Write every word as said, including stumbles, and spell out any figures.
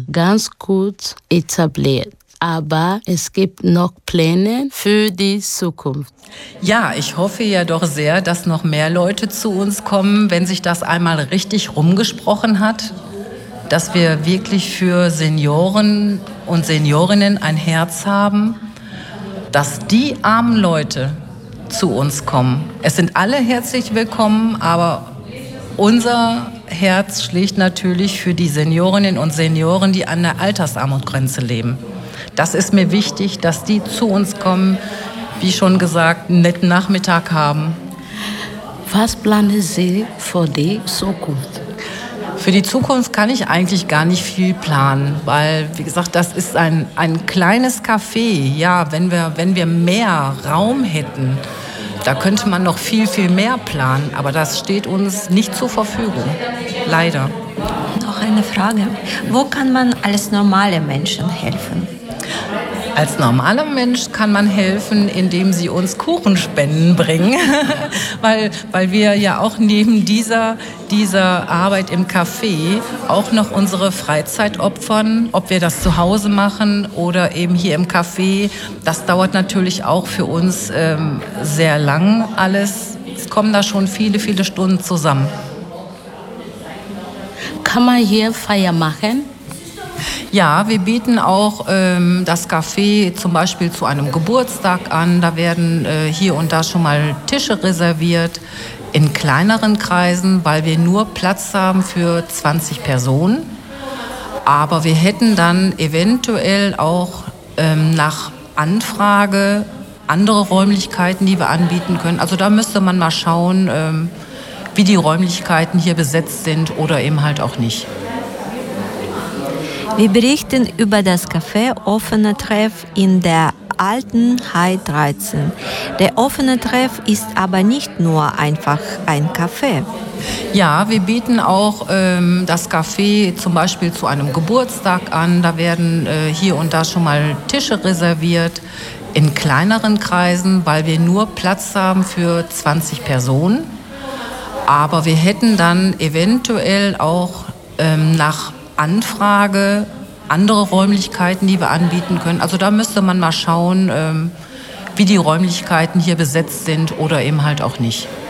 ganz gut etabliert. Aber es gibt noch Pläne für die Zukunft. Ja, ich hoffe ja doch sehr, dass noch mehr Leute zu uns kommen, wenn sich das einmal richtig rumgesprochen hat, dass wir wirklich für Senioren und Seniorinnen ein Herz haben, dass die armen Leute zu uns kommen. Es sind alle herzlich willkommen, aber unser Herz schlägt natürlich für die Seniorinnen und Senioren, die an der Altersarmutsgrenze leben. Das ist mir wichtig, dass die zu uns kommen, wie schon gesagt, einen netten Nachmittag haben. Was planen Sie für die Zukunft? Für die Zukunft kann ich eigentlich gar nicht viel planen, weil, wie gesagt, das ist ein, ein kleines Café. Ja, wenn wir, wenn wir mehr Raum hätten, da könnte man noch viel, viel mehr planen. Aber das steht uns nicht zur Verfügung, leider. Noch eine Frage. Wo kann man als normale Menschen helfen? Als normaler Mensch kann man helfen, indem sie uns Kuchenspenden bringen, weil, weil wir ja auch neben dieser, dieser Arbeit im Café auch noch unsere Freizeit opfern, ob wir das zu Hause machen oder eben hier im Café. Das dauert natürlich auch für uns ähm, sehr lang alles. Es kommen da schon viele, viele Stunden zusammen. Kann man hier Feier machen? Ja, wir bieten auch ähm, das Café zum Beispiel zu einem Geburtstag an. Da werden äh, hier und da schon mal Tische reserviert in kleineren Kreisen, weil wir nur Platz haben für zwanzig Personen. Aber wir hätten dann eventuell auch ähm, nach Anfrage andere Räumlichkeiten, die wir anbieten können. Also da müsste man mal schauen, ähm, wie die Räumlichkeiten hier besetzt sind oder eben halt auch nicht. Wir berichten über das Café Offener Treff in der alten Hai dreizehn. Der Offene Treff ist aber nicht nur einfach ein Café. Ja, wir bieten auch ähm, das Café zum Beispiel zu einem Geburtstag an. Da werden äh, hier und da schon mal Tische reserviert in kleineren Kreisen, weil wir nur Platz haben für zwanzig Personen. Aber wir hätten dann eventuell auch ähm, nach Anfrage andere Räumlichkeiten, die wir anbieten können. Also da müsste man mal schauen, ähm, wie die Räumlichkeiten hier besetzt sind oder eben halt auch nicht.